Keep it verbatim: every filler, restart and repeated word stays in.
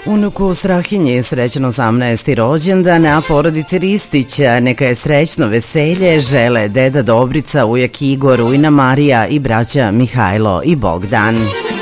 Unuku Strahinji srećan osamnaesti rođendan, a porodici Ristića neka je srećno veselje žele deda Dobrica, ujak Igor, ujna Marija i braća Mihajlo i Bogdan.